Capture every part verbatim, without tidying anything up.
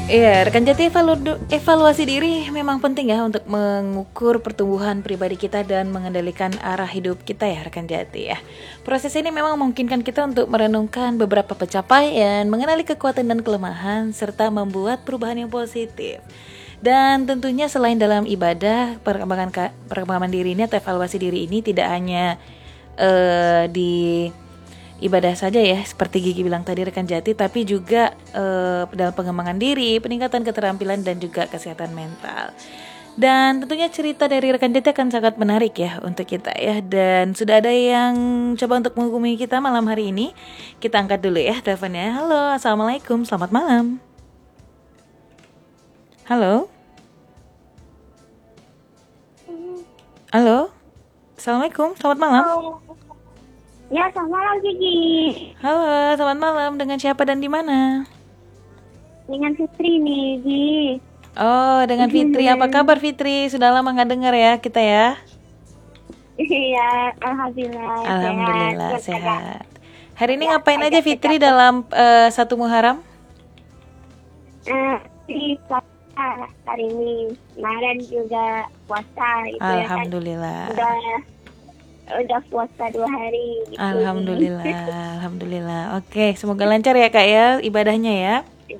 Iya, rekan jati evalu- evaluasi diri memang penting ya untuk mengukur pertumbuhan pribadi kita dan mengendalikan arah hidup kita ya rekan jati ya. Proses ini memang memungkinkan kita untuk merenungkan beberapa pencapaian, mengenali kekuatan dan kelemahan, serta membuat perubahan yang positif. Dan tentunya selain dalam ibadah, perkembangan ka- perkembangan diri ini atau evaluasi diri ini tidak hanya eh, di ibadah saja ya, seperti Gigi bilang tadi rekan jati, tapi juga eh, dalam pengembangan diri, peningkatan keterampilan dan juga kesehatan mental. Dan tentunya cerita dari rekan jati akan sangat menarik ya untuk kita ya. Dan sudah ada yang coba untuk menghubungi kita malam hari ini. Kita angkat dulu ya teleponnya. Halo, assalamualaikum, selamat malam. Halo. Halo. Assalamualaikum, selamat malam. Ya, selamat malam Gigi. Halo, selamat malam. Dengan siapa dan di mana? Dengan Fitri nih, Gigi. Oh, dengan Fitri. Apa kabar Fitri? Sudah lama nggak dengar ya kita ya? Iya, alhamdulillah. Alhamdulillah sehat. sehat. Hari ini Ya, ngapain aja agak Fitri tegak. dalam eh, satu Muharram? Eh, di puasa hari ini, kemarin juga puasa itu ya kan. Alhamdulillah. Udah udah puasa dua hari. Gitu. Alhamdulillah. Alhamdulillah. Oke, semoga lancar ya Kak ya ibadahnya ya.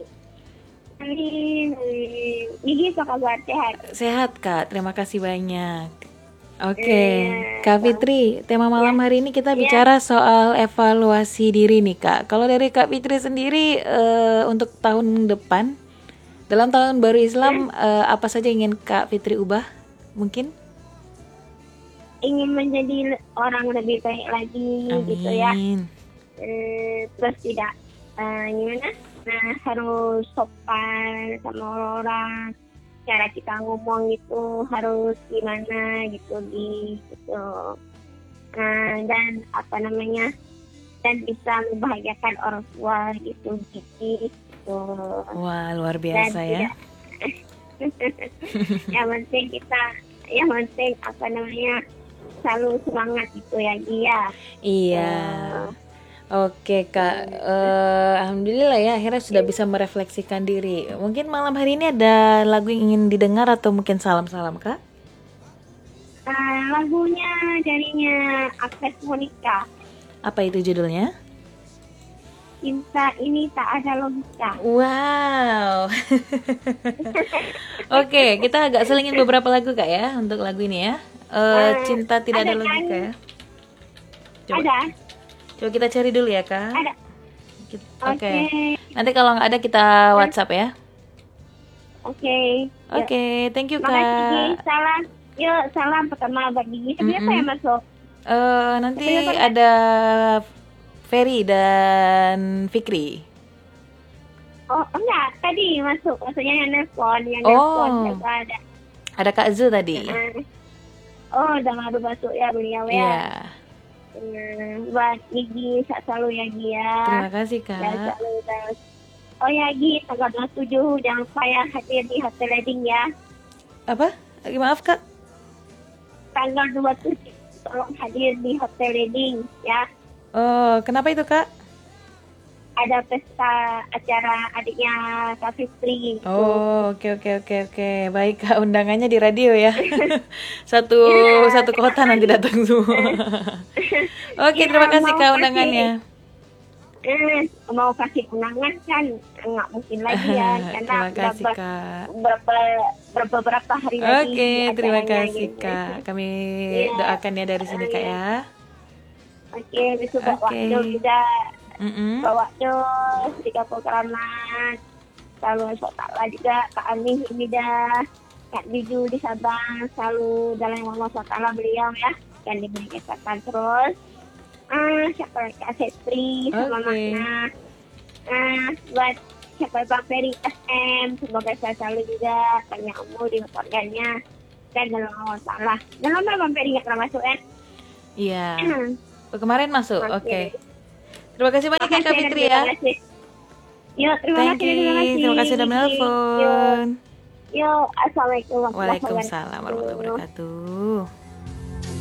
Amin. Gigi apa kabar, sehat? Sehat Kak, terima kasih banyak. Oke, Eh, Kak Fitri, tema malam hari ini kita Ya. bicara soal evaluasi diri nih Kak. Kalau dari Kak Fitri sendiri eh, untuk tahun depan, dalam tahun baru Islam eh, apa saja ingin Kak Fitri ubah? Mungkin? Ingin menjadi le- orang lebih baik lagi gitu ya. Amin. Eh, terus tidak eh, gimana? Nah, harus sopan sama orang. Cara kita ngomong itu harus gimana gitu di gitu. Nah, dan apa namanya? Dan bisa membahagiakan orang tua gitu gitu. gitu. Wah, luar Dan biasa ya. tidak yang penting kita yang penting apa namanya? Selalu semangat gitu ya dia. Iya. Oke Kak, Eh, Alhamdulillah ya akhirnya sudah bisa merefleksikan diri. Mungkin malam hari ini ada lagu yang ingin didengar atau mungkin salam-salam Kak? Nah, lagunya darinya Agnes Monica. Apa itu judulnya? Cinta ini tak ada logika. Wow. Oke, kita agak selingin beberapa lagu Kak ya untuk lagu ini ya. Eh, Cinta tidak ada ada kan? logika ya. Coba, Ada, coba kita cari dulu ya Kak. ada. Kit- Oke, Oke. Nanti kalau nggak ada kita WhatsApp ya. oke. Oke, thank you Makasih Kak. Gigi. Salam. Yuk, salam pertama buat Gigi. Siapa Mm-mm. yang masuk? Eh, nanti Siapa yang- ada Ferry dan Fikri. Oh, enggak. Tadi masuk. Maksudnya yang nelfon. Yang Oh. nelfon. Siapa ada? Ada Kak Zu tadi. Nah. Oh, udah baru masuk ya beliau Iya. ya. Hmm, buat Gigi, sehat selalu ya Gigi ya. Terima kasih Dan Kak. selalu terus. Oh ya Gi, tanggal dua puluh tujuh jangan lupa ya hadir di Hotel Wedding ya. Apa? Lagi maaf Kak. Tanggal dua puluh tujuh tolong hadir di Hotel Wedding ya. Oh, kenapa itu Kak? Ada pesta acara adiknya Kak Fitri. gitu. Oh, oke oke oke oke. Baik Kak, undangannya di radio ya. satu satu kota nanti datang semua. Oke, Ya, terima kasih mau Kak kasih- undangannya. Eh, mau kasih undangan kan nggak mungkin lagi ya karena Terima kasih udah Kak. berapa berapa berapa hari lagi. Oke, terima acaranya kasih gitu. Kak. Kami Iya. doakan ya dari sini Kak ya. Oke, besok bawa Oke. waktu juga Mm-mm. bawa waktu ketika programan selalu sholat juga Kak Amin ini dah Kak Juju di Sabang selalu dalam Allah SWT beliau ya yang diberi kesehatan terus. Ah, siapa lagi Kak Setri sama Oke. Makna. Ah, buat siapa Bang Ferry S M semoga saya selalu juga banyak umur di keluarganya dan dalam Allah Taala. Dalam lama Bang Ferry nggak pernah masuk ya? Iya. Kemarin masuk. Oke. Terima kasih banyak ya Makasih, Kak Fitri ya. terima kasih. Yuk, terima Thank kasih, terima you. kasih. Terima kasih sudah Yuk, menelpon. yuk, assalamualaikum warahmatullahi Waalaikumsalam warahmatullahi wabarakatuh.